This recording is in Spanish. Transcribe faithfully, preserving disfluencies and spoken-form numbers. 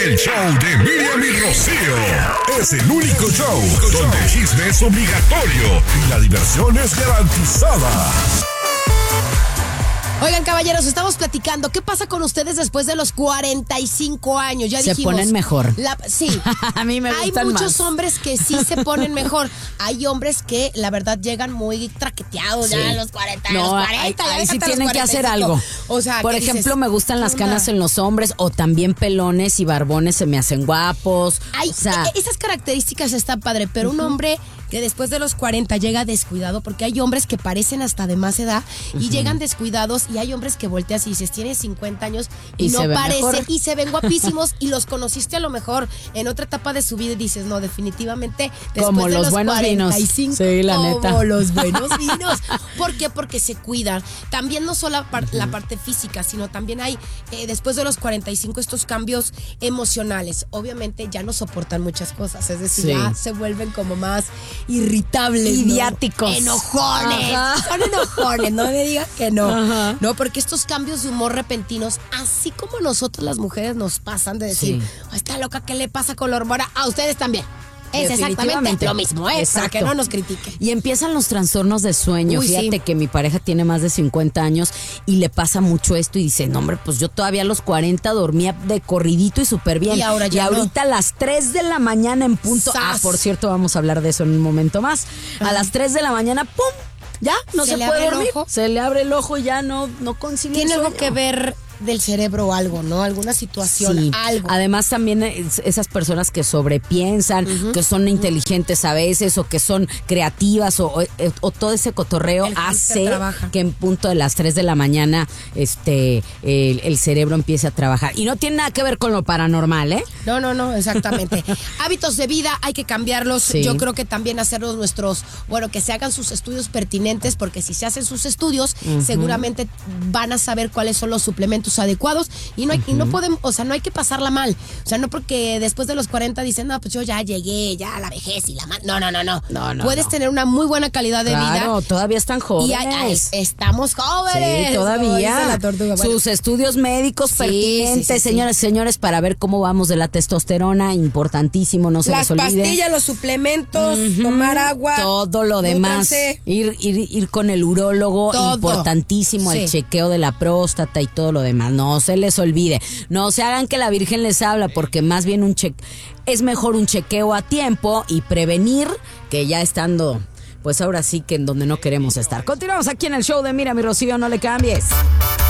El show de Miriam y Rocío es el único show donde el chisme es obligatorio y la diversión es garantizada. Oigan, caballeros, estamos platicando. ¿Qué pasa con ustedes después de los cuarenta y cinco años? Ya se dijimos. Se ponen mejor. La, sí. A mí me gustan más. Hay muchos hombres que sí se ponen mejor. Hay hombres que, la verdad, llegan muy traqueteados sí. ya a los cuarenta, no, a los cuarenta. Ahí, ahí sí tienen que hacer algo. O sea, por ejemplo, dices, me gustan las canas en los hombres o también pelones y barbones se me hacen guapos. Ay, o sea, esas características están padre, pero uh-huh. un hombre que después de los cuarenta llega descuidado, porque hay hombres que parecen hasta de más edad uh-huh. y llegan descuidados, y hay hombres que volteas y dices, tienes cincuenta años y, y no parece, y se ven guapísimos y los conociste a lo mejor en otra etapa de su vida y dices, no, definitivamente después como de los, los buenos cuarenta y cinco, vinos. Sí, la como neta. los buenos vinos. ¿Por qué? Porque se cuidan. También no solo la, par- uh-huh. la parte física, sino también hay, eh, después de los cuarenta y cinco, estos cambios emocionales. Obviamente ya no soportan muchas cosas, es decir, sí. ya se vuelven como más irritables, idiáticos, ¿no? Enojones. Ajá. Son enojones, no me digas que no. Ajá. No, porque estos cambios de humor repentinos, así como nosotros las mujeres nos pasan de decir, sí. oh, está loca, ¿qué le pasa con la hormona? A ustedes también. Es exactamente lo mismo, ¿eh? Para que no nos critiquen. Y empiezan los trastornos de sueño. Uy, Fíjate sí. que mi pareja tiene más de cincuenta años y le pasa mucho esto y dice, no, hombre, pues yo todavía a los cuarenta dormía de corridito y súper bien. Y ahora ya Y ahorita no. a las tres de la mañana en punto. ¡Sas! Ah, por cierto, vamos a hablar de eso en un momento más. A las tres de la mañana, ¡pum! Ya, no se, se puede dormir. Se le abre el ojo y ya no, no consigue Tiene el algo que ver del cerebro o algo, ¿no? Alguna situación, sí. algo. Además también esas personas que sobrepiensan, uh-huh. que son inteligentes a veces o que son creativas o, o, o todo ese cotorreo hace que en punto de las tres de la mañana este el, el cerebro empiece a trabajar. Y no tiene nada que ver con lo paranormal, ¿eh? No, no, no, exactamente. Hábitos de vida hay que cambiarlos. Sí. Yo creo que también hacerlos nuestros, bueno, que se hagan sus estudios pertinentes, porque si se hacen sus estudios, uh-huh. seguramente van a saber cuáles son los suplementos adecuados y no hay uh-huh. y no podemos, o sea, no hay que pasarla mal. O sea, no porque después de los cuarenta dicen, no, pues yo ya llegué, ya a la vejez y la mal. No, no, no, no. no, no Puedes no. tener una muy buena calidad de claro, vida. Claro, todavía están jóvenes. Y hay, hay, estamos jóvenes. Sí, todavía. La tortuga. Bueno. Sus estudios médicos sí, pertinentes, sí, sí, señores, sí. señores, para ver cómo vamos de la testosterona, importantísimo, no se Las les olvide. Las pastillas, los suplementos, uh-huh. tomar agua. Todo lo demás. Ir, ir, ir con el urólogo, todo. Importantísimo, sí. el chequeo de la próstata y todo lo demás. No se les olvide. No se hagan que la Virgen les habla, porque más bien un cheque es mejor un chequeo a tiempo y prevenir que ya estando, pues ahora sí que en donde no queremos estar. Continuamos aquí en el show de Mira mi Rocío, no le cambies.